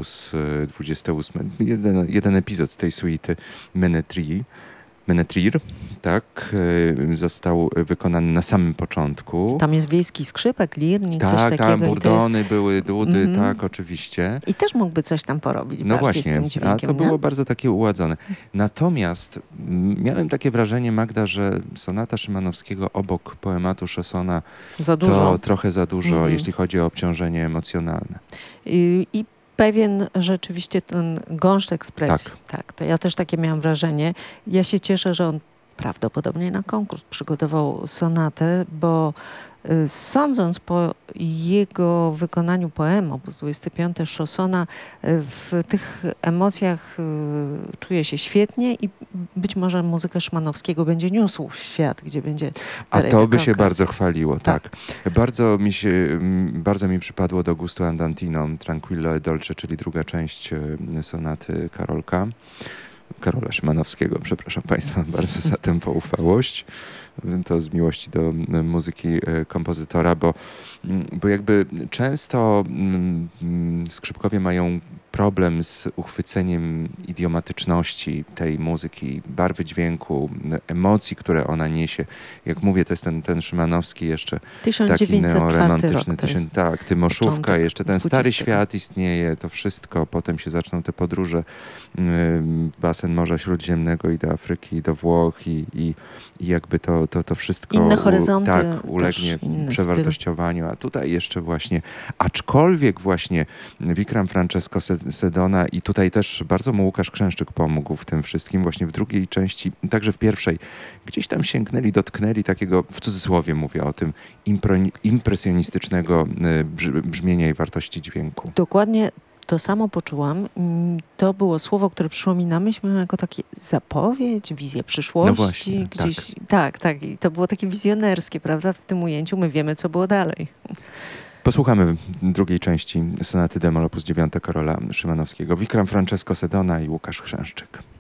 opus 28. Jeden epizod z tej suity Menetrir, tak, został wykonany na samym początku. Tam jest wiejski skrzypek, lirnik, coś Tak, takiego. tam burdony były, dudy, Mhm. tak, oczywiście. I też mógłby coś tam porobić No bardziej właśnie, z tym dźwiękiem, a to nie? było bardzo takie uładzone. Natomiast miałem takie wrażenie, Magda, że sonata Szymanowskiego obok poematu Chaussona Za dużo. to trochę za dużo, Mhm. jeśli chodzi o obciążenie emocjonalne. I pewien rzeczywiście ten gąszcz ekspresji. Tak, to ja też takie miałam wrażenie. Ja się cieszę, że on prawdopodobnie na konkurs przygotował sonatę, bo sądząc po jego wykonaniu poemu opus 25 Chaussona, w tych emocjach czuje się świetnie i być może muzykę Szymanowskiego będzie niósł w świat, gdzie będzie A dalej to taka by się okazja. bardzo chwaliło, tak. Bardzo mi przypadło do gustu Andantino, Tranquillo e Dolce, czyli druga część sonaty Karola Szymanowskiego, przepraszam Państwa bardzo za tę poufałość. To z miłości do muzyki kompozytora, bo jakby często skrzypkowie mają problem z uchwyceniem idiomatyczności tej muzyki, barwy dźwięku, emocji, które ona niesie. Jak mówię, to jest ten Szymanowski jeszcze taki 1904 neoromantyczny. rok to jest Tak, Tymoszówka, początek jeszcze ten stary 20. świat istnieje, to wszystko. Potem się zaczną te podróże, basen Morza Śródziemnego i do Afryki, i do Włoch i jakby to wszystko Inne horyzonty, ulegnie też inny przewartościowaniu. A tutaj jeszcze właśnie, aczkolwiek właśnie Vikram Francesco Sedona i tutaj też bardzo mu Łukasz Krzęszczyk pomógł w tym wszystkim, właśnie w drugiej części, także w pierwszej, gdzieś tam sięgnęli, dotknęli takiego, w cudzysłowie mówię o tym, impresjonistycznego brzmienia i wartości dźwięku. Dokładnie to samo poczułam. To było słowo, które przyszło mi na myśl jako takie zapowiedź, wizję przyszłości. No właśnie, gdzieś. Tak. I to było takie wizjonerskie, prawda? W tym ujęciu my wiemy, co było dalej. Posłuchamy drugiej części sonaty d-moll opus 9 Karola Szymanowskiego. Vikram Francesco Sedona i Łukasz Krzęszczyk.